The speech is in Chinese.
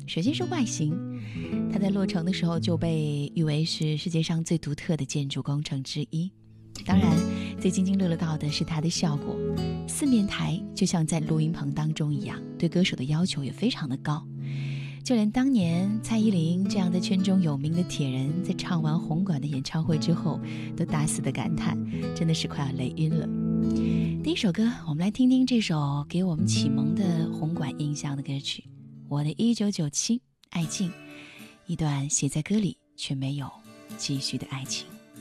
首先是外形，它在落成的时候就被誉为是世界上最独特的建筑工程之一。当然最津津乐乐到的是它的效果，四面台就像在录音棚当中一样，对歌手的要求也非常的高。就连当年蔡依林这样在圈中有名的铁人，在唱完红馆的演唱会之后都大肆的感叹，真的是快要累晕了。第一首歌，我们来听听这首给我们启蒙的红馆印象的歌曲，我的1997爱静，一段写在歌里却没有继续的爱情。